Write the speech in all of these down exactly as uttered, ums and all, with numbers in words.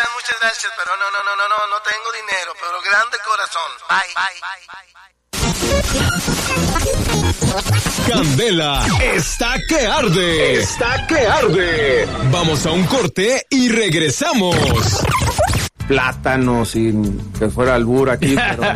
muchas gracias, pero no, no, no, no, no, no tengo dinero, pero grande corazón. Bye, bye. Candela está que arde. Está que arde. Vamos a un corte y regresamos. Plátano, sin que fuera albur aquí, pero...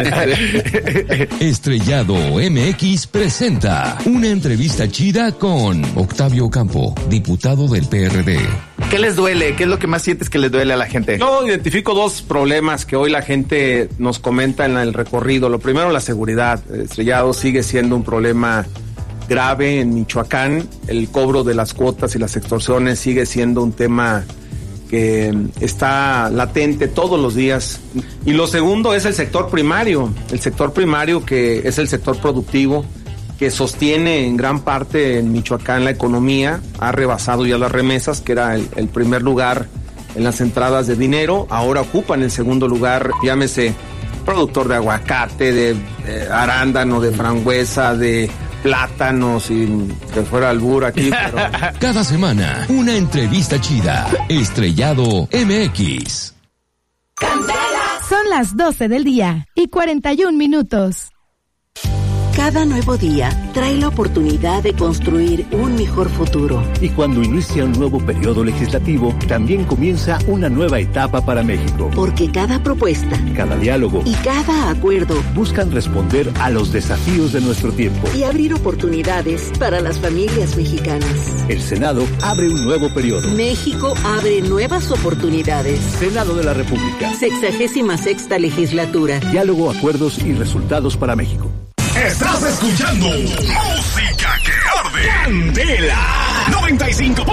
Estrellado M X presenta una entrevista chida con Octavio Ocampo, diputado del P R D. ¿Qué les duele? ¿Qué es lo que más sientes que les duele a la gente? Yo identifico dos problemas que hoy la gente nos comenta en el recorrido. Lo primero, la seguridad. Estrellado sigue siendo un problema grave en Michoacán. El cobro de las cuotas y las extorsiones sigue siendo un tema que está latente todos los días. Y lo segundo es el sector primario, el sector primario que es el sector productivo, que sostiene en gran parte en Michoacán la economía, ha rebasado ya las remesas, que era el, el primer lugar en las entradas de dinero, ahora ocupan el segundo lugar, llámese productor de aguacate, de, de arándano, de frambuesa, de plátanos, sin que fuera albur aquí, pero... Cada semana, una entrevista chida. Estrellado M X. Son las doce del día y cuarenta y un minutos. Cada nuevo día trae la oportunidad de construir un mejor futuro. Y cuando inicia un nuevo periodo legislativo, también comienza una nueva etapa para México. Porque cada propuesta, cada diálogo y cada acuerdo buscan responder a los desafíos de nuestro tiempo y abrir oportunidades para las familias mexicanas. El Senado abre un nuevo periodo. México abre nuevas oportunidades. Senado de la República. Sexagésima sexta legislatura. Diálogo, acuerdos y resultados para México. Estás escuchando Música que Arde. Candela noventa y cinco.